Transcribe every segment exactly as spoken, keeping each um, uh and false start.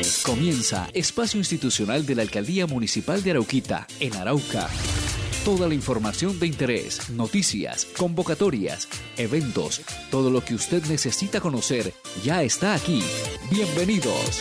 Comienza Espacio Institucional de la Alcaldía Municipal de Arauquita, en Arauca. Toda la información de interés, noticias, convocatorias, eventos, todo lo que usted necesita conocer ya está aquí. Bienvenidos.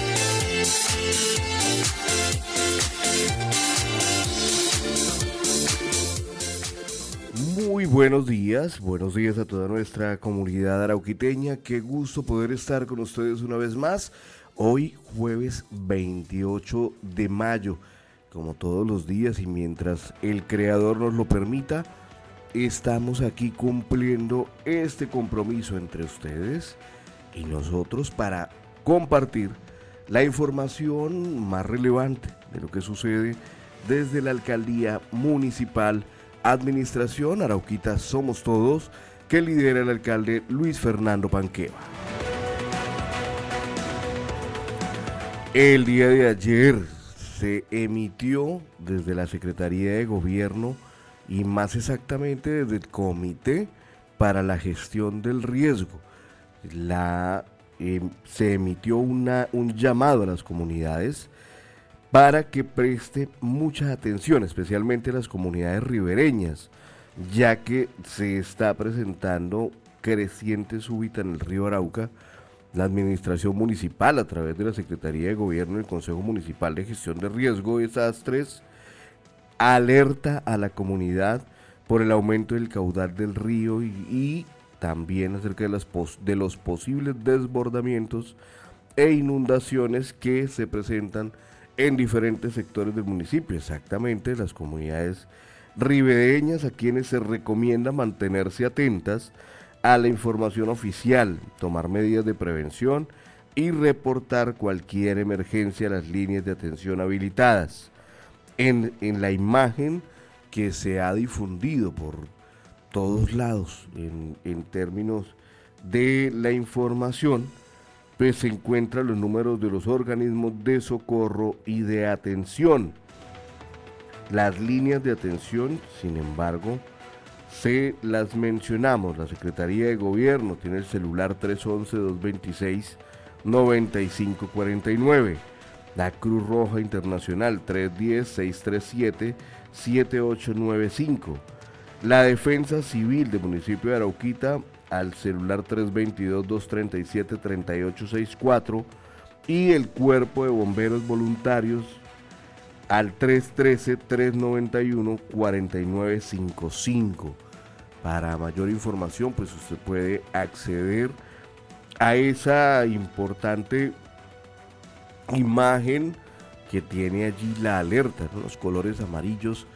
Muy buenos días, buenos días a toda nuestra comunidad arauquiteña. Qué gusto poder estar con ustedes una vez más. Hoy jueves veintiocho de mayo, como todos los días y mientras el Creador nos lo permita, estamos aquí cumpliendo este compromiso entre ustedes y nosotros para compartir la información más relevante de lo que sucede desde la Alcaldía Municipal, Administración Arauquita Somos Todos, que lidera el alcalde Luis Fernando Panqueva. El día de ayer se emitió desde la Secretaría de Gobierno y más exactamente desde el Comité para la Gestión del Riesgo, la, eh, se emitió una, un llamado a las comunidades para que preste mucha atención, especialmente a las comunidades ribereñas, ya que se está presentando creciente súbita en el río Arauca. La administración municipal, a través de la Secretaría de Gobierno y el Consejo Municipal de Gestión de Riesgo y Desastres, alerta a la comunidad por el aumento del caudal del río y, y también acerca de, las pos, de los posibles desbordamientos e inundaciones que se presentan en diferentes sectores del municipio, exactamente las comunidades ribereñas, a quienes se recomienda mantenerse atentas a la información oficial, tomar medidas de prevención y reportar cualquier emergencia a las líneas de atención habilitadas. En, en la imagen que se ha difundido por todos lados en, en términos de la información, pues se encuentran los números de los organismos de socorro y de atención. Las líneas de atención, sin embargo, se las mencionamos. La Secretaría de Gobierno tiene el celular tres once, dos veintiséis, noventa y cinco cuarenta y nueve. La Cruz Roja Internacional tres diez, seis treinta y siete, siete ocho nueve cinco. La Defensa Civil del municipio de Arauquita al celular tres veintidós, dos treinta y siete, treinta y ocho sesenta y cuatro. Y el Cuerpo de Bomberos Voluntarios al tres trece, tres noventa y uno, cuarenta y nueve cincuenta y cinco. Para mayor información, pues usted puede acceder a esa importante imagen que tiene allí la alerta, ¿no? Los colores amarillos